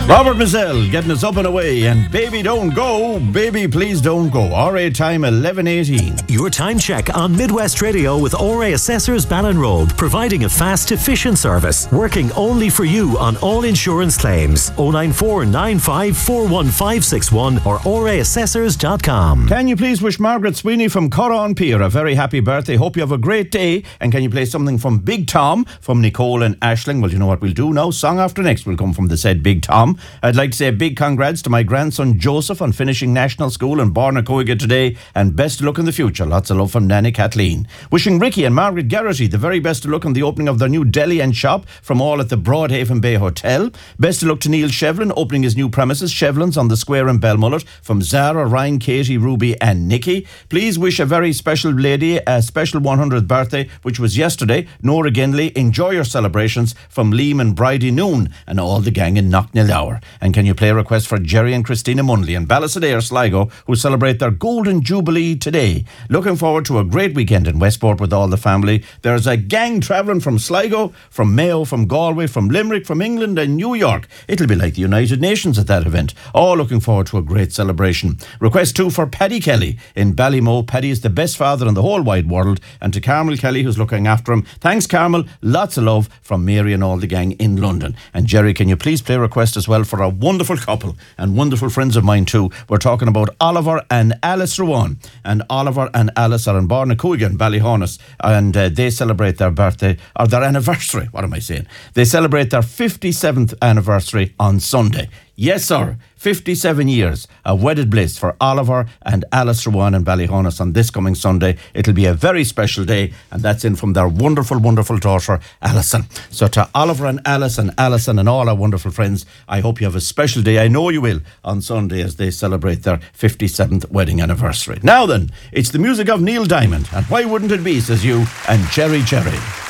Robert Mazzell getting us up and away, and Baby Don't Go, Baby Please Don't Go. RA time 11:18. Your time check on Midwest Radio with RA Assessors Ballinrobe, providing a fast, efficient service, working only for you on all insurance claims. 094 95 41561 or raassessors.com. Can you please wish Margaret Sweeney from Corran Pier a very happy birthday? Hope you have a great day. And can you play something from Big Tom from Nicole and Ashling? Well, you know what we'll do now? Song after next will come from the said Big Tom. I'd like to say a big congrats to my grandson Joseph on finishing national school in Barnacoiga today, and best of luck in the future. Lots of love from Nanny Kathleen. Wishing Ricky and Margaret Garrity the very best of luck on the opening of their new deli and shop from all at the Broadhaven Bay Hotel. Best of luck to Neil Shevlin opening his new premises, Shevlin's on the Square in Belmullet, from Zara, Ryan, Katie, Ruby and Nikki. Please wish a very special lady a special 100th birthday, which was yesterday, Nora Ginley. Enjoy your celebrations from Liam and Bridie Noon and all the gang in Knocknallower. And can you play a request for Jerry and Christina Munley and Ballisadair, Sligo, who celebrate their Golden Jubilee today? Looking forward to a great weekend in Westport with all the family. There's a gang travelling from Sligo, from Mayo, from Galway, from Limerick, from England and New York. It'll be like the United Nations at that event. All looking forward to a great celebration. Request too for Paddy Kelly in Ballymo. Paddy is the best father in the whole wide world. And to Carmel Kelly, who's looking after him. Thanks, Carmel. Lots of love from Mary and all the gang in London. And Jerry, can you please play a request as well for a wonderful couple and wonderful friends of mine too? We're talking about Oliver and Alice Rowan. And Oliver and Alice are in Barnacoiga in Ballyhonus, and they celebrate their birthday, or their anniversary, what am I saying? They celebrate their 57th anniversary on Sunday. Yes, sir. 57 years of wedded bliss for Oliver and Alice Rowan in Ballyhonus on this coming Sunday. It'll be a very special day, and that's in from their wonderful, wonderful daughter, Alison. So to Oliver and Alison and all our wonderful friends, I hope you have a special day. I know you will on Sunday as they celebrate their 57th wedding anniversary. Now then, it's the music of Neil Diamond, and why wouldn't it be, says you, and Cherry Cherry.